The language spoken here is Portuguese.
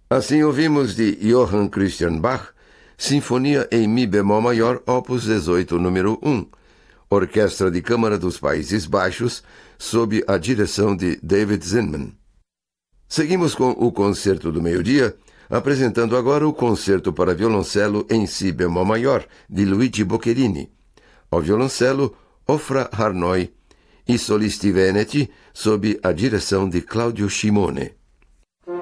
Assim ouvimos de Johann Christian Bach, Sinfonia em Mi bemol maior, opus 18, número 1, Orquestra de Câmara dos Países Baixos, sob a direção de David Zinman. Seguimos com o Concerto do Meio-Dia, apresentando agora o Concerto para Violoncelo em Si bemol maior, de Luigi Boccherini. Ao violoncelo, Ofra Harnoy e solisti veneti, sob a direção de Claudio Scimone.